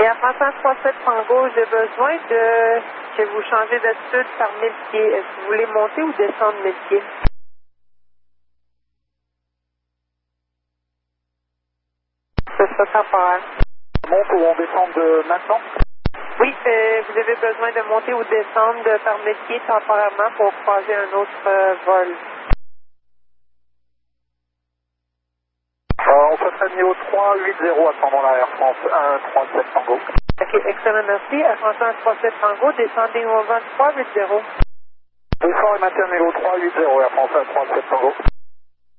Et en passant 37 Tango, j'ai besoin de que vous changez d'attitude par 1000 pieds. Est-ce que vous voulez monter ou descendre 1000 pieds? Ce sera temporaire. Monte ou on descend de maintenant? Oui, vous avez besoin de monter ou descendre par 1000 pieds temporairement pour croiser un autre vol. On passe niveau 380 à ce moment-là, Air France 137 Tango. Ok, excellent, merci. Air France 137 Tango, descendez au vent 380. Descend et maintien niveau 380, Air France 137 Tango.